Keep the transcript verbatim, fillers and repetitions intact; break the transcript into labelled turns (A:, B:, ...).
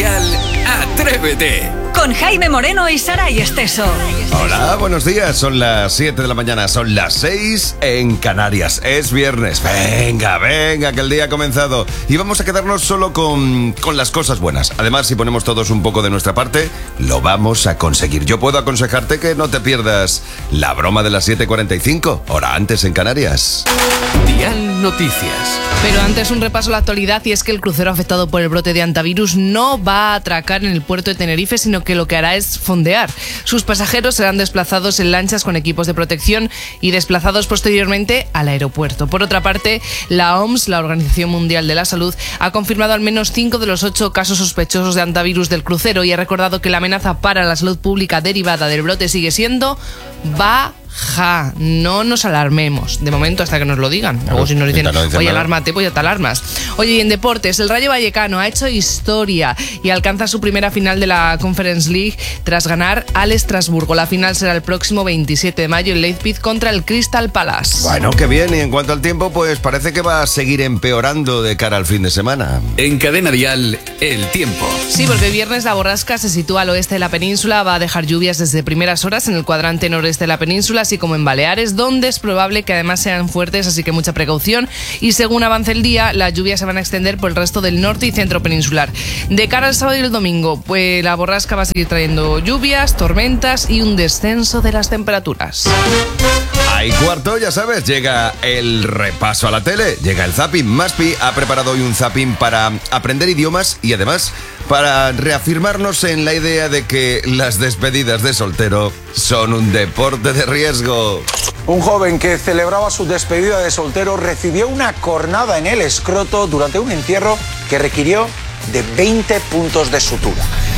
A: Dial, Atrévete.
B: Con Jaime Moreno y Saray Esteso.
C: Hola, buenos días. Son las siete de la mañana, son las seis en Canarias. Es viernes. Venga, venga, que el día ha comenzado. Y vamos a quedarnos solo con, con las cosas buenas. Además, si ponemos todos un poco de nuestra parte, lo vamos a conseguir. Yo puedo aconsejarte que no te pierdas la broma de las siete cuarenta y cinco, hora antes en Canarias.
A: Dial Noticias.
D: Pero antes un repaso a la actualidad, y es que el crucero afectado por el brote de antivirus no va a atracar en el puerto de Tenerife, sino que lo que hará es fondear. Sus pasajeros serán desplazados en lanchas con equipos de protección y desplazados posteriormente al aeropuerto. Por otra parte, la O M S, la Organización Mundial de la Salud, ha confirmado al menos cinco de los ocho casos sospechosos de antivirus del crucero y ha recordado que la amenaza para la salud pública derivada del brote sigue siendo baja. Ja, no nos alarmemos de momento hasta que nos lo digan. Luego si nos dicen, oye, alármate, pues ya te alarmas. Oye, y en deportes, el Rayo Vallecano ha hecho historia y alcanza su primera final de la Conference League tras ganar al Estrasburgo. La final será el próximo veintisiete de mayo en Leipzig contra el Crystal Palace.
C: Bueno, qué bien. Y en cuanto al tiempo, pues parece que va a seguir empeorando de cara al fin de semana.
A: En Cadena Dial, el tiempo.
D: Sí, porque el viernes la borrasca se sitúa al oeste de la península, va a dejar lluvias desde primeras horas en el cuadrante noreste de la península, así como en Baleares, donde es probable que además sean fuertes, así que mucha precaución. Y según avance el día, las lluvias se van a extender por el resto del norte y centro peninsular. De cara al sábado y el domingo, pues la borrasca va a seguir trayendo lluvias, tormentas y un descenso de las temperaturas.
C: Ahí cuarto, ya sabes, llega el repaso a la tele, llega el zapping. Maspi ha preparado hoy un zapping para aprender idiomas y además para reafirmarnos en la idea de que las despedidas de soltero son un deporte de riesgo.
E: Un joven que celebraba su despedida de soltero recibió una cornada en el escroto durante un entierro que requirió de veinte puntos de sutura.